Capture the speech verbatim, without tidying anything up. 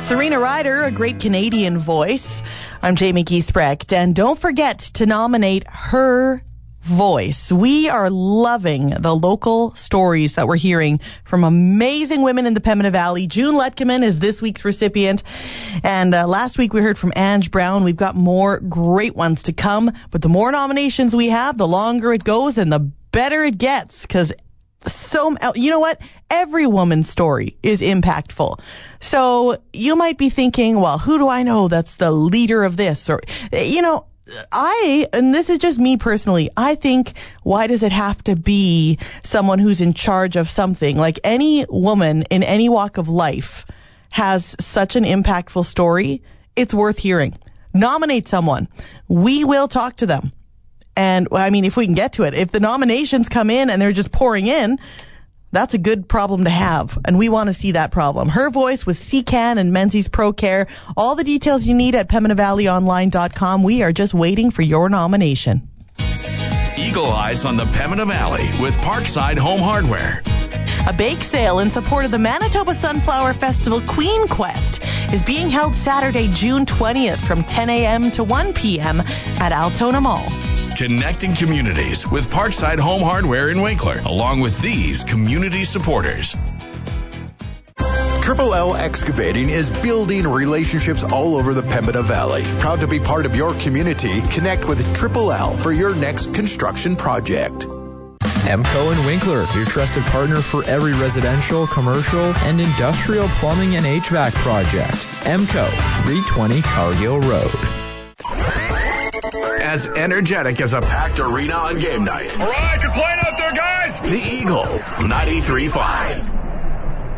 Serena Ryder, a great Canadian voice. I'm Jamie Giesbrecht, and don't forget to nominate her voice. We are loving the local stories that we're hearing from amazing women in the Pembina Valley. June Letkeman is this week's recipient. And uh, last week we heard from Ange Brown. We've got more great ones to come. But the more nominations we have, the longer it goes and the better it gets. Because so, you know what? Every woman's story is impactful. So you might be thinking, well, who do I know that's the leader of this? Or, you know, I, and this is just me personally, I think, why does it have to be someone who's in charge of something? Like, any woman in any walk of life has such an impactful story. It's worth hearing. Nominate someone. We will talk to them. And I mean, if we can get to it, if the nominations come in and they're just pouring in, that's a good problem to have, and we want to see that problem. Her voice with C C A N and Menzies Pro Care. All the details you need at pembina valley online dot com. We are just waiting for your nomination. Eagle Eyes on the Pembina Valley with Parkside Home Hardware. A bake sale in support of the Manitoba Sunflower Festival Queen Quest is being held Saturday, June twentieth from ten a.m. to one p.m. at Altona Mall. Connecting communities with Parkside Home Hardware in Winkler, along with these community supporters. Triple L Excavating is building relationships all over the Pembina Valley. Proud to be part of your community. Connect with Triple L for your next construction project. Emco and Winkler, your trusted partner for every residential, commercial, and industrial plumbing and H V A C project. Emco, three twenty Cargill Road. As energetic as a packed arena on game night. All right, you're playing out there, guys. The Eagle, ninety-three point five.